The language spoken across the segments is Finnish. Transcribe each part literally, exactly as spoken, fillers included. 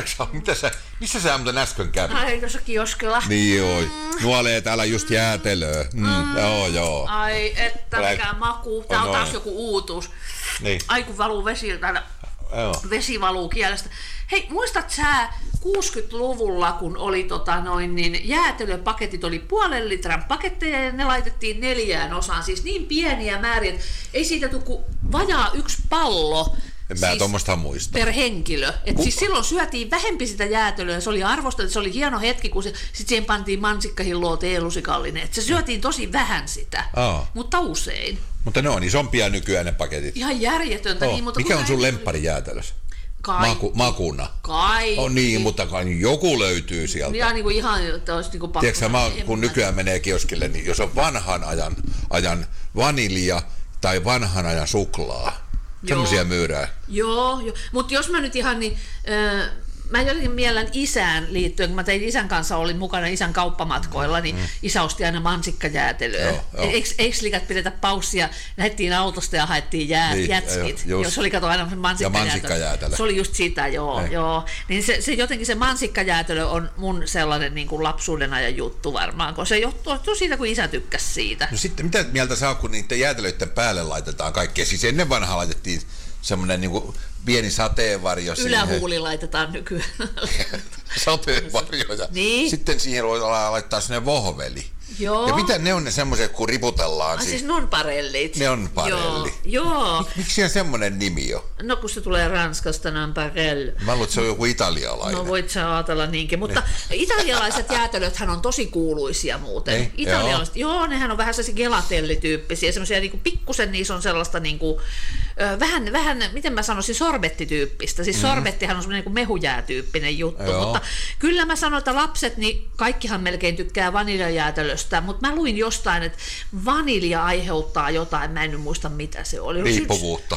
Tiedätkö, mitä sä, missä sä muuten äsken kävit? Ai, tuossa kioskilla. Niin joo. Mm. Nuolee täällä just jäätelöä. Mm. Mm. Joo, joo. Ai, että mikä maku. Tää on, on taas noin. Joku uutuus. Niin. Ai, kun valuu vesi täällä. Joo. Vesi valuu kielestä. Hei, muistat sä kuusikymmentäluvulla, kun oli tota noin, niin jäätelöpaketit oli puolen litran paketteja ja ne laitettiin neljään osaan, siis niin pieniä määriä, että ei siitä tule kuin vajaa yksi pallo. En mä tuommoista muista. Per henkilö. Et siis silloin syötiin vähempi sitä jäätelöä, se oli arvostettu, se oli hieno hetki, kun se, sit siihen pantiin mansikkahilloa teelusikallinen. Et se syötiin tosi vähän sitä, Aa. mutta usein. Mutta ne on isompia nykyään ne paketit. Ihan järjetöntä. Oh. Niin, mutta mikä on sun lemppari jäätelössä? Maku, makuna. Kaikki. On niin, mutta kai joku löytyy sieltä. Ja niin kuin ihan, että olisi niin kuin pakko. Tiedätkö mä, kun nykyään menee kioskille, niin jos on vanhan ajan, ajan vanilja tai vanhan ajan suklaa, semmoisia myydään. Joo, joo. Mutta jos mä nyt ihan niin... Äh, mä jotenkin miellän isään liittyen, kun mä tein isän kanssa, olin mukana isän kauppamatkoilla, niin mm. isä osti aina mansikkajäätelöä. Eikö, eikö likat pidetä paussia, lähdettiin autosta ja haettiin jää, niin, jätskit, jo, jos oli kato aina mansikkajäätelö. mansikkajäätelö. Se oli just sitä, joo. joo. Niin se, se jotenkin se mansikkajäätelö on mun sellainen niin kuin lapsuuden ajan juttu varmaan, kun se johtuu siitä, kun isä tykkäsi siitä. No sitten mitä mieltä saa, kun niiden jäätelöiden päälle laitetaan kaikkea? Siis ennen vanhaa laitettiin semmoinen niinku pieni sateenvarjo siihen. Ylähuuli laitetaan nykyään. Sateenvarjo. Ja niin. Sitten siihen voidaan laittaa semmoinen vohveli. Joo. Ja mitä ne on ne semmoiset, kun riputellaan? Ah, siis nonparellit. Ne on parelli. Joo. Joo. Miksi siellä semmoinen nimi on? No kun se tulee Ranskasta, nonparelli. Mä luulen, että se on joku italialainen. No voit sä ajatella niinkin, mutta ne. Italialaiset jäätelöthän on tosi kuuluisia muuten. Ne. Italialaiset, joo. joo, nehän on vähän sellaisia gelatellityyppisiä, semmoisia niinku pikkusen niissä on sellaista niinku, vähän, vähän, miten mä sanoisin, sorbettityyppistä. Siis mm. sorbettihan on semmoinen niinku mehujäätyyppinen juttu, joo. Mutta kyllä mä sanon, että lapset, niin kaikkihan melkein tykkää vaniljajäätelöstä. Mutta mä luin jostain, että vanilja aiheuttaa jotain, mä en nyt muista mitä se oli. Riippuvuutta.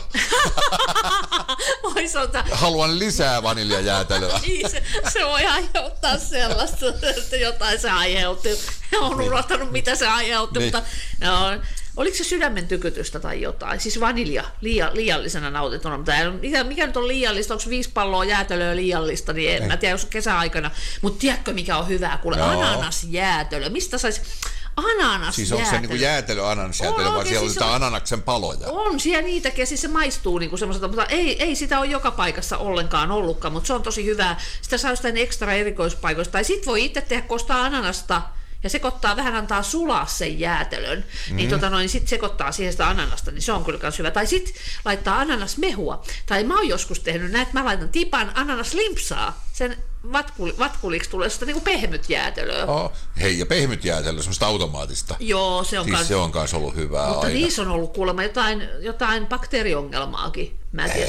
Ota... Haluan lisää vaniljajäätelöä. Niin, se, se voi aiheuttaa sellaista, että jotain se aiheutti. Olen unohtanut mitä se aiheutti, niin. Mutta no, oliko se sydämen tykytystä tai jotain? Siis vanilja liia, liiallisena nautittuna. Mikä, mikä nyt on liiallista? Onko viisi palloa jäätelöä liiallista? Niin en Ei. mä tiedä, jos kesäaikana. Mutta tiedätkö mikä on hyvää? Kuule, no. Ananasjäätelö. Mistä saisi... Ananasjäätelö. Siis onko se niinku jäätelö ananasjäätelö, vai siellä siis on ananaksen paloja? On, siellä niitäkin, siis se maistuu niinku semmoiselta, mutta ei, ei sitä ole joka paikassa ollenkaan ollutkaan, mutta se on tosi hyvää. Sitä saa jostain ekstra erikoispaikoista, tai sit voi itse tehdä, kostaa ananasta, ja sekoittaa vähän, antaa sulaa sen jäätelön, mm. niin, tota noin, sit sekoittaa siihen sitä ananasta, niin se on kyllä myös hyvä. Tai sit laittaa ananasmehua, tai mä oon joskus tehnyt näin, että mä laitan tipan ananaslimpsaa, sen vatkuli, vatkuliksi tulee sitä niinku pehmyt jäätelöä. Oh, hei, ja pehmyt jäätelöä, semmoista automaattista. Joo, se on, siis kans, se on kans ollut hyvää mutta aina. niissä on ollut kuulemma jotain, jotain bakteeriongelmaakin. Mä en tiedä.